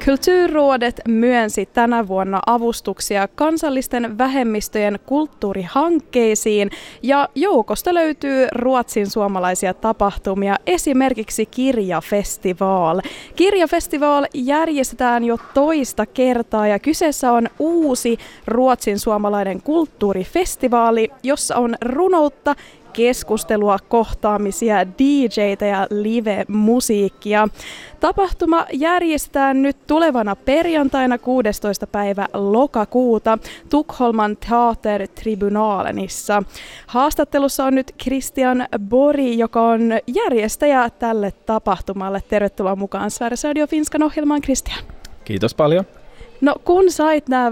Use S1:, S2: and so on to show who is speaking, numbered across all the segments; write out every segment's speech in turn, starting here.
S1: Kulturrådet myönsi tänä vuonna avustuksia kansallisten vähemmistöjen kulttuurihankkeisiin ja joukosta löytyy ruotsin suomalaisia tapahtumia, esimerkiksi Kirjafestival. Kirjafestival järjestetään jo toista kertaa ja kyseessä on uusi ruotsin suomalainen kulttuurifestivaali, jossa on runoutta, keskustelua, kohtaamisia, DJ:tä ja live-musiikkia. Tapahtuma järjestetään nyt tulevana perjantaina 16. päivä lokakuuta Tukholman Teatertribunalenissa. Haastattelussa on nyt Christian Borg, joka on järjestäjä tälle tapahtumalle. Tervetuloa mukaan Sveriges Radio Finskan ohjelmaan, Christian.
S2: Kiitos paljon.
S1: No kun sait nämä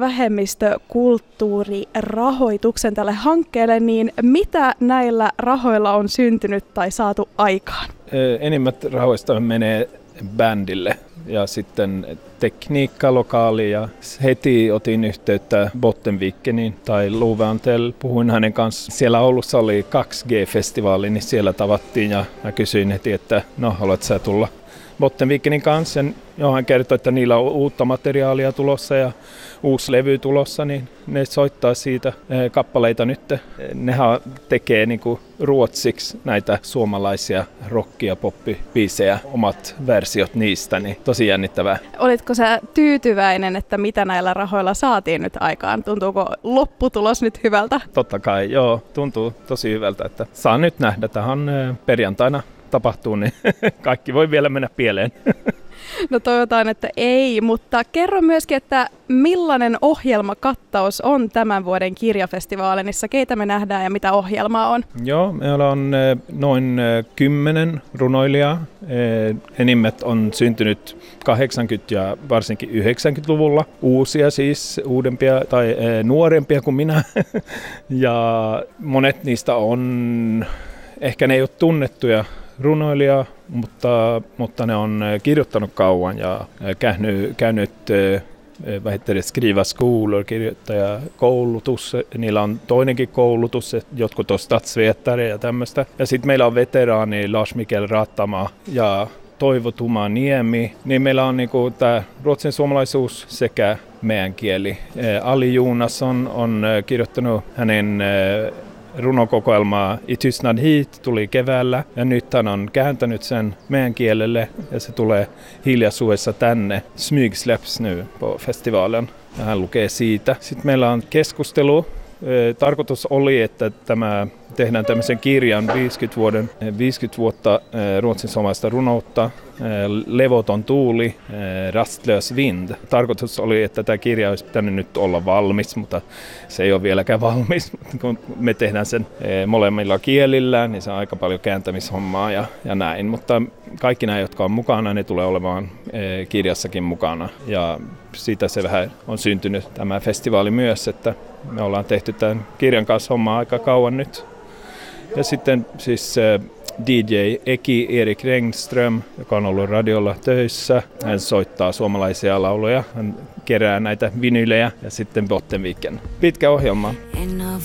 S1: vähemmistökulttuurirahoituksen tälle hankkeelle, niin mitä näillä rahoilla on syntynyt tai saatu aikaan?
S2: Enimmät rahoista menee bändille ja sitten tekniikka, lokaali ja heti otin yhteyttä Bottenvikeniin tai Luvantel. Puhuin hänen kanssa. Siellä Oulussa oli 2G-festivaali, niin siellä tavattiin ja mä kysyin heti, että no haluat sä tulla Bottenvikenin kanssa. Hän kertoi, että niillä on uutta materiaalia tulossa ja uusi levy tulossa, niin ne soittaa siitä kappaleita nyt. Nehän tekee niinku ruotsiksi näitä suomalaisia rock- ja poppibiisejä, omat versiot niistä, niin tosi jännittävää.
S1: Olitko sä tyytyväinen, että mitä näillä rahoilla saatiin nyt aikaan? Tuntuuko lopputulos nyt hyvältä?
S2: Totta kai, joo, tuntuu tosi hyvältä, että saa nyt nähdä. Tähän perjantaina tapahtuu, niin kaikki voi vielä mennä pieleen.
S1: No toivotaan, että ei, mutta kerro myöskin, että millainen ohjelmakattaus on tämän vuoden kirjafestivaalissa, keitä me nähdään ja mitä ohjelmaa on?
S2: Joo, meillä on noin 10 runoilijaa. Enimmät on syntynyt 80- ja varsinkin 90-luvulla. Uusia siis, uudempia tai nuorempia kuin minä. Ja monet niistä on, ehkä ne ei ole tunnettuja runoilijaa, mutta ne on kirjoittanut kauan ja käynyt skrivarskoulor, kirjoittajakoulutus. Niillä on toinenkin koulutus, jotkut on statsvetare ja tämmöistä. Ja sitten meillä on veteraani Lars-Mikael Rattama ja Toivo Niemi. Niin meillä on niinku tämä ruotsin suomalaisuus sekä meidän kieli. Ali Jonas on kirjoittanut hänen runokokoelmaa I tystnad hit tuli keväällä ja nyt hän on kääntänyt sen meidän kielelle ja se tulee hiljaisuudessa tänne. Smygsläpps nu på festivalen ja hän lukee siitä. Sitten meillä on keskustelu. Tarkoitus oli, että tehdään tämmöisen kirjan 50 vuotta ruotsin suomalaista runoutta, Levoton tuuli, Rastlös vind. Tarkoitus oli, että tämä kirja olisi pitänyt nyt olla valmis, mutta se ei ole vieläkään valmis. Kun me tehdään sen molemmilla kielillä, niin se on aika paljon kääntämishommaa ja näin. Mutta kaikki nämä, jotka on mukana, ne tulee olemaan kirjassakin mukana. Ja siitä se vähän on syntynyt tämä festivaali myös, että me ollaan tehty tämän kirjan kanssa hommaa aika kauan nyt. Ja sitten siis DJ Eki Erik Rengström, joka on ollut radiolla töissä. Hän soittaa suomalaisia lauluja, hän kerää näitä vinylejä ja sitten Bottenviken. Pitkä ohjelma.
S3: En av